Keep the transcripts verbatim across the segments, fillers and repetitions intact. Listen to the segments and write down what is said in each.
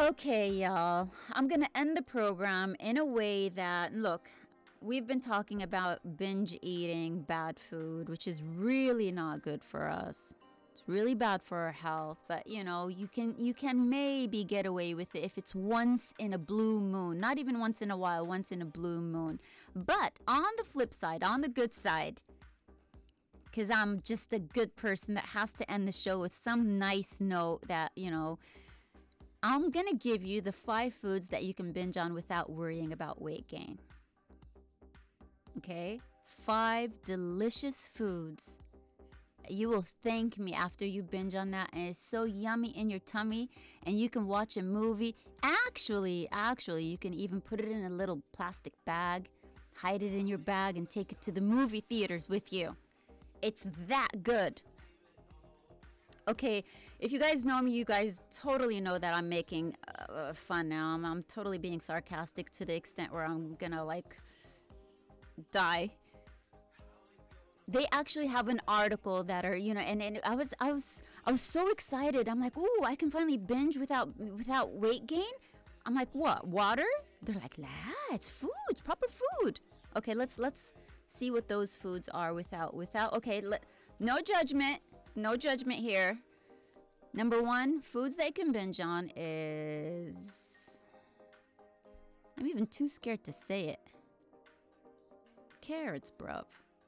Okay, y'all. I'm going to end the program in a way that, look, we've been talking about binge eating bad food, which is really not good for us. It's really bad for our health, but you know, you can you can maybe get away with it if it's once in a blue moon. Not even once in a while, once in a blue moon. But on the flip side, on the good side, because I'm just a good person that has to end the show with some nice note that, you know, I'm going to give you the five foods that you can binge on without worrying about weight gain. Okay? Five delicious foods. You will thank me after you binge on that, and it's so yummy in your tummy, and you can watch a movie. Actually, actually, you can even put it in a little plastic bag, hide it in your bag, and take it to the movie theaters with you. It's that good. Okay, if you guys know me, you guys totally know that I'm making uh, fun now. I'm, I'm totally being sarcastic to the extent where I'm gonna like die. They actually have an article that are, you know, and, and I was I was I was so excited. I'm like, ooh, I can finally binge without without weight gain. I'm like, what? Water? They're like, nah, it's food, it's proper food. Okay, let's let's see what those foods are without without. Okay, let, no judgment. No judgment here. Number one, foods that you can binge on is... I'm even too scared to say it. Carrots, bruv.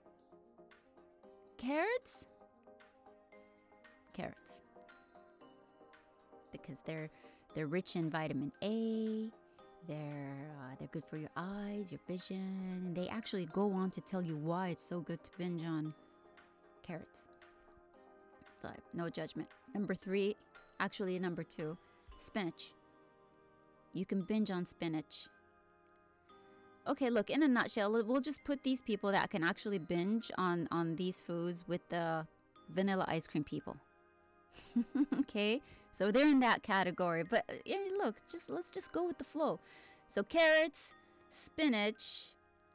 Carrots? Carrots. Because they're they're rich in vitamin A. They're uh, they're good for your eyes, your vision. And they actually go on to tell you why it's so good to binge on carrots. No judgment. Number three, actually number two, spinach. You can binge on spinach. Okay, look, in a nutshell, we'll just put these people that can actually binge on, on these foods with the vanilla ice cream people. Okay, so they're in that category. But yeah, look, just let's just go with the flow. So carrots, spinach,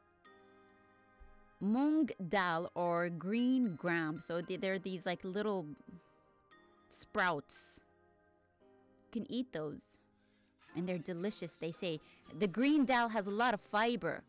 Mung dal or green gram. So they're these like little sprouts. You can eat those. And they're delicious, they say. The green dal has a lot of fiber.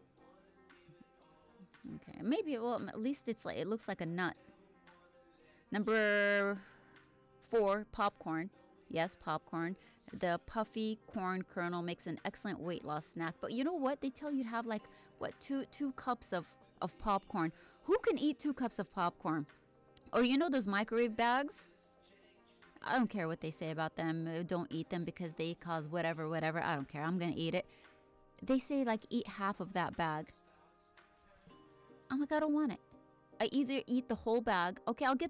Okay, maybe, well, at least it's like, it looks like a nut. Number four, popcorn. Yes, popcorn. The puffy corn kernel makes an excellent weight loss snack. But you know what? They tell you to have like, what, two two cups of, of popcorn. Who can eat two cups of popcorn? Or you know those microwave bags? I don't care what they say about them. Don't eat them because they cause whatever, whatever. I don't care. I'm going to eat it. They say like eat half of that bag. I'm like, I don't want it. I either eat the whole bag. Okay, I'll get